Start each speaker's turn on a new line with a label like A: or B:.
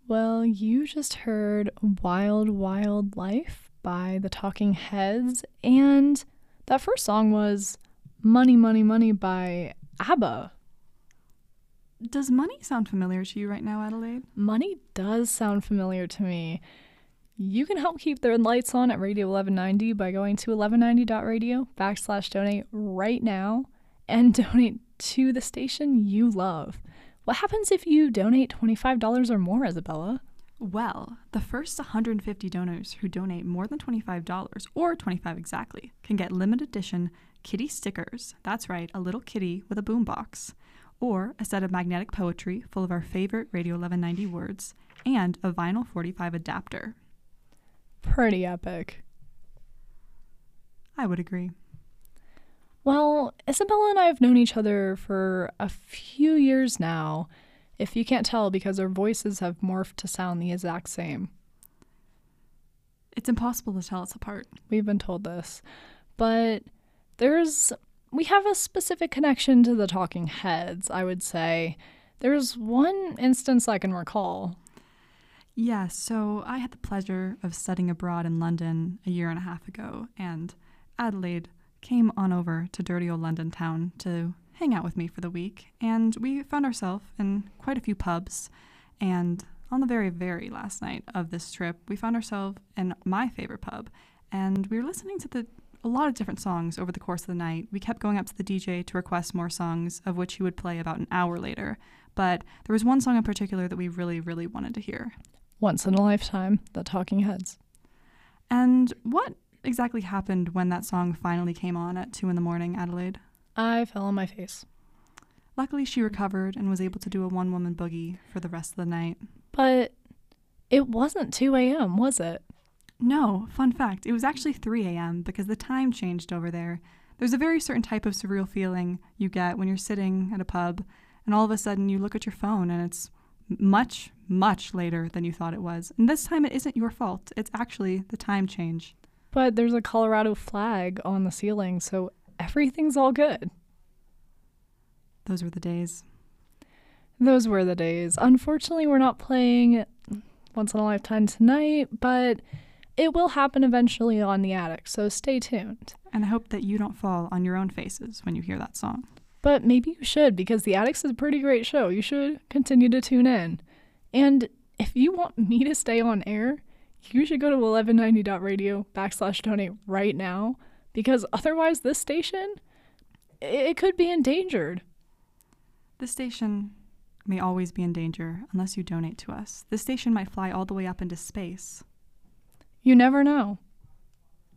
A: Well, you just heard Wild Wild Life by the Talking Heads, and that first song was Money, Money, Money by ABBA.
B: Does money sound familiar to you right now, Adelaide?
A: Money does sound familiar to me. You can help keep the lights on at Radio 1190 by going to 1190.radio/donate right now and donate to the station you love. What happens if you donate $25 or more, Isabella?
B: Well, the first 150 donors who donate more than $25, or 25 exactly, can get limited edition kitty stickers. That's right, a little kitty with a boombox. Or a set of magnetic poetry full of our favorite Radio 1190 words, and a vinyl 45 adapter.
A: Pretty epic.
B: I would agree.
A: Well, Isabella and I have known each other for a few years now, if you can't tell because our voices have morphed to sound the exact same.
B: It's impossible to tell us apart.
A: We've been told this. But we have a specific connection to the Talking Heads, I would say. There's one instance I can recall.
B: Yeah, so I had the pleasure of studying abroad in London a year and a half ago, and Adelaide came on over to dirty old London town to hang out with me for the week, and we found ourselves in quite a few pubs, and on the very, very last night of this trip, we found ourselves in my favorite pub, and we were listening to a lot of different songs over the course of the night. We kept going up to the DJ to request more songs, of which he would play about an hour later, but there was one song in particular that we really, really wanted to hear.
A: Once in a Lifetime, the Talking Heads.
B: And what exactly happened when that song finally came on at 2 a.m, Adelaide?
A: I fell on my face.
B: Luckily, she recovered and was able to do a one-woman boogie for the rest of the night.
A: But it wasn't 2 a.m., was it?
B: No, fun fact, it was actually 3 a.m. because the time changed over there. There's a very certain type of surreal feeling you get when you're sitting at a pub and all of a sudden you look at your phone and it's much, much later than you thought it was. And this time it isn't your fault. It's actually the time change.
A: But there's a Colorado flag on the ceiling, so everything's all good.
B: Those were the days.
A: Those were the days. Unfortunately, we're not playing Once in a Lifetime tonight, but it will happen eventually on The Attic, so stay tuned.
B: And I hope that you don't fall on your own faces when you hear that song.
A: But maybe you should, because The Attic's is a pretty great show. You should continue to tune in. And if you want me to stay on air, you should go to 1190.radio/donate right now, because otherwise this station, it could be endangered.
B: This station may always be in danger unless you donate to us. This station might fly all the way up into space.
A: You never know.